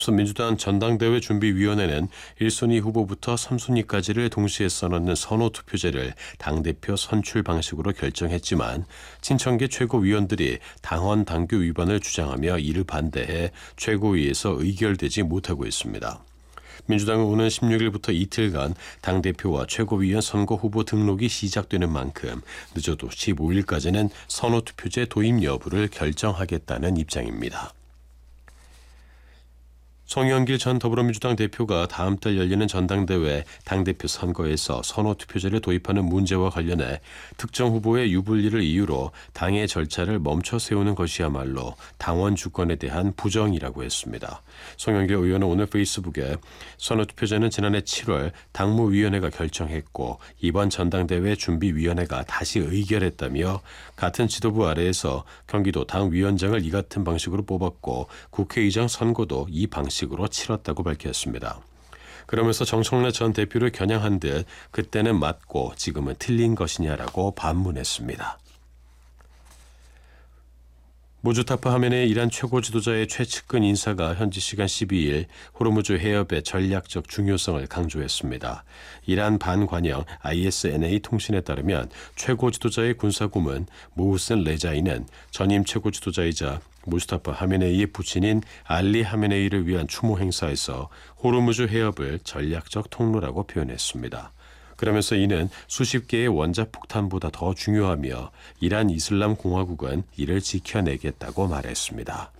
민주당 전당대회 준비위원회는 1순위 후보부터 3순위까지를 동시에 써넣는 선호투표제를 당대표 선출 방식으로 결정했지만 친천계 최고위원들이 당헌 당규 위반을 주장하며 이를 반대해 최고위에서 의결되지 못하고 있습니다. 민주당은 오는 16일부터 이틀간 당대표와 최고위원 선거 후보 등록이 시작되는 만큼 늦어도 15일까지는 선호투표제 도입 여부를 결정하겠다는 입장입니다. 송영길 전 더불어민주당 대표가 다음 달 열리는 전당대회 당대표 선거에서 선호투표제를 도입하는 문제와 관련해 특정 후보의 유불리를 이유로 당의 절차를 멈춰 세우는 것이야말로 당원 주권에 대한 부정이라고 했습니다. 송영길 의원은 오늘 페이스북에 선호투표제는 지난해 7월 당무위원회가 결정했고 이번 전당대회 준비위원회가 다시 의결했다며 같은 지도부 아래에서 경기도 당위원장을 이 같은 방식으로 뽑았고 국회의장 선거도 이 방식으로 치렀다고 밝혔습니다. 그러면서 정청래 전 대표를 겨냥한 듯 그때는 맞고 지금은 틀린 것이냐라고 반문했습니다. 무주타파 하면의 이란 최고 지도자의 최측근 인사가 현지 시간 12일 호르무즈 해협의 전략적 중요성을 강조했습니다. 이란 반관영 ISNA 통신에 따르면 최고 지도자의 군사고문 모흐센 레자이는 전임 최고 지도자이자 무스타파 하메네이의 부친인 알리 하메네이를 위한 추모 행사에서 호르무즈 해협을 전략적 통로라고 표현했습니다. 그러면서 이는 수십 개의 원자폭탄보다 더 중요하며 이란 이슬람 공화국은 이를 지켜내겠다고 말했습니다.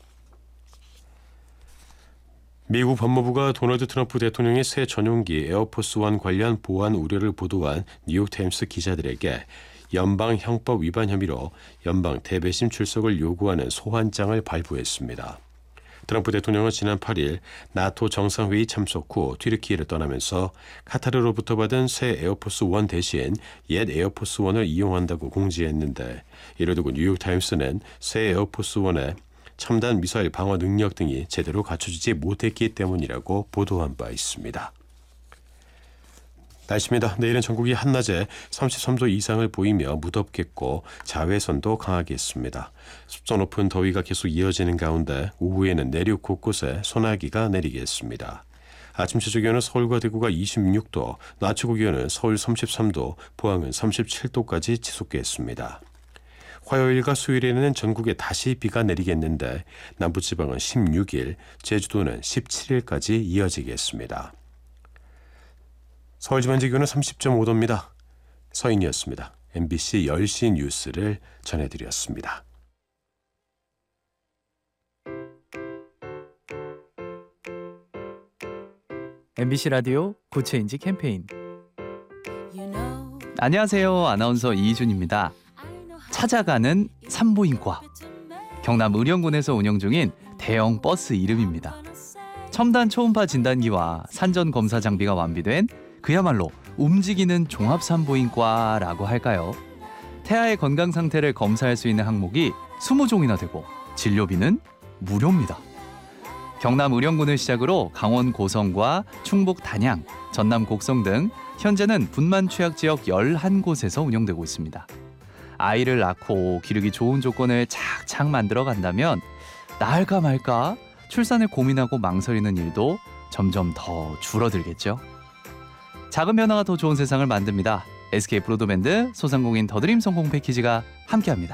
미국 법무부가 도널드 트럼프 대통령의 새 전용기 에어포스1 관련 보안 우려를 보도한 뉴욕타임스 기자들에게 연방형법 위반 혐의로 연방 대배심 출석을 요구하는 소환장을 발부했습니다. 트럼프 대통령은 지난 8일 나토 정상회의 참석 후 튀르키예를 떠나면서 카타르로부터 받은 새 에어포스1 대신 옛 에어포스1을 이용한다고 공지했는데 이를 두고 뉴욕타임스는 새 에어포스1의 첨단 미사일 방어 능력 등이 제대로 갖춰지지 못했기 때문이라고 보도한 바 있습니다. 날씨입니다. 내일은 전국이 한낮에 33도 이상을 보이며 무덥겠고 자외선도 강하겠습니다. 습도 높은 더위가 계속 이어지는 가운데 오후에는 내륙 곳곳에 소나기가 내리겠습니다. 아침 최저 기온은 서울과 대구가 26도, 낮 최고 기온은 서울 33도, 포항은 37도까지 치솟겠습니다. 화요일과 수요일에는 전국에 다시 비가 내리겠는데 남부지방은 16일, 제주도는 17일까지 이어지겠습니다. 서울 지방지 기온은 30.5도입니다. 서인이었습니다. MBC 10시 뉴스를 전해드렸습니다. MBC 라디오 고체인지 캠페인. 안녕하세요. 아나운서 이희준입니다. 찾아가는 산부인과. 경남 의령군에서 운영 중인 대형 버스 이름입니다. 첨단 초음파 진단기와 산전 검사 장비가 완비된 그야말로 움직이는 종합산부인과라고 할까요? 태아의 건강 상태를 검사할 수 있는 항목이 20종이나 되고 진료비는 무료입니다. 경남 의령군을 시작으로 강원 고성과 충북 단양, 전남 곡성 등 현재는 분만 취약 지역 11곳에서 운영되고 있습니다. 아이를 낳고 기르기 좋은 조건을 착착 만들어 간다면 낳을까 말까 출산을 고민하고 망설이는 일도 점점 더 줄어들겠죠. 작은 변화가 더 좋은 세상을 만듭니다. SK 브로드밴드 소상공인 더드림 성공 패키지가 함께합니다.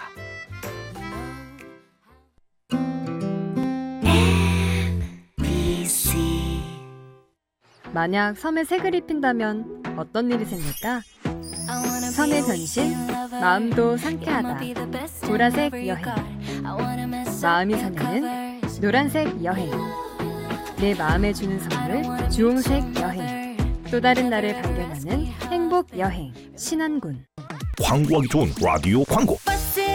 만약 섬에 색을 입힌다면 어떤 일이 생길까? 섬의 변신, 마음도 상쾌하다. 보라색 여행. 마음이 설레는 노란색 여행. 내 마음에 주는 선물, 주홍색 여행. 또 다른 나를 발견하는 행복 여행. 신안군. 광고하기 좋은 라디오 광고. 버스